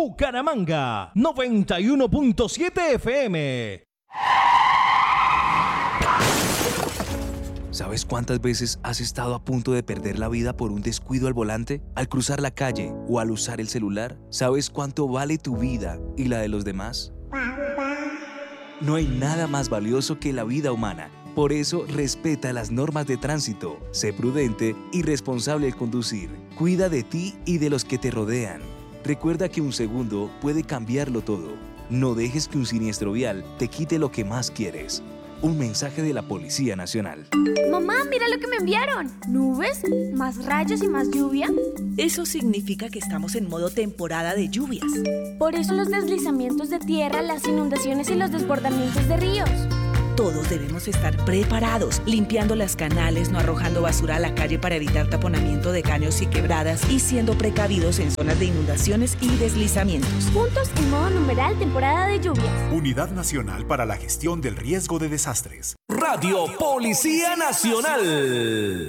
Bucaramanga, 91.7 FM. ¿Sabes cuántas veces has estado a punto de perder la vida por un descuido al volante, al cruzar la calle o al usar el celular? ¿Sabes cuánto vale tu vida y la de los demás? No hay nada más valioso que la vida humana. Por eso, respeta las normas de tránsito, sé prudente y responsable al conducir. Cuida de ti y de los que te rodean. Recuerda que un segundo puede cambiarlo todo. No dejes que un siniestro vial te quite lo que más quieres. Un mensaje de la Policía Nacional. Mamá, mira lo que me enviaron. ¿Nubes? ¿Más rayos y más lluvia? Eso significa que estamos en modo temporada de lluvias. Por eso los deslizamientos de tierra, las inundaciones y los desbordamientos de ríos. Todos debemos estar preparados, limpiando las canales, no arrojando basura a la calle para evitar taponamiento de caños y quebradas y siendo precavidos en zonas de inundaciones y deslizamientos. Juntos en modo numeral temporada de lluvias. Unidad Nacional para la Gestión del Riesgo de Desastres. Radio Policía Nacional.